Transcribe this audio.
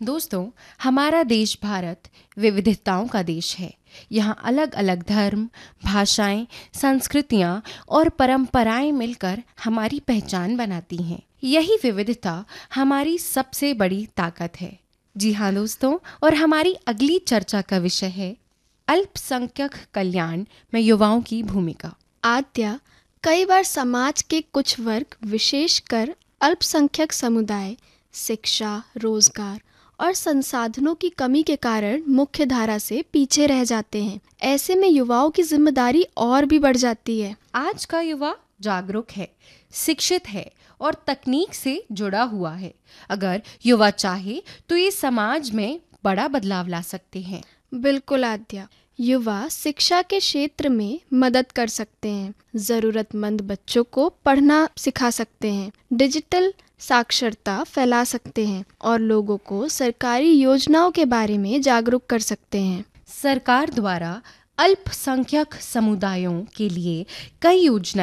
दोस्तों, हमारा देश भारत विविधताओं का देश है। यहाँ अलग अलग धर्म, भाषाएं, संस्कृतियाँ और परंपराएं मिलकर हमारी पहचान बनाती हैं। यही विविधता हमारी सबसे बड़ी ताकत है। जी हाँ दोस्तों, और हमारी अगली चर्चा का विषय है अल्पसंख्यक कल्याण में युवाओं की भूमिका। आद्या, कई बार समाज के कुछ वर्ग, विशेषकर अल्पसंख्यक समुदाय, शिक्षा, रोजगार और संसाधनों की कमी के कारण मुख्य धारा से पीछे रह जाते हैं। ऐसे में युवाओं की जिम्मेदारी और भी बढ़ जाती है। आज का युवा जागरूक है, शिक्षित है और तकनीक से जुड़ा हुआ है। अगर युवा चाहे तो ये समाज में बड़ा बदलाव ला सकते हैं। बिल्कुल आद्या, युवा शिक्षा के क्षेत्र में मदद कर सकते हैं, ज़रूरतमंद बच्चों को पढ़ना सिखा सकते हैं, डिजिटल साक्षरता फैला सकते हैं और लोगों को सरकारी योजनाओं के बारे में जागरूक कर सकते हैं। सरकार द्वारा अल्पसंख्यक समुदायों के लिए कई योजनाएं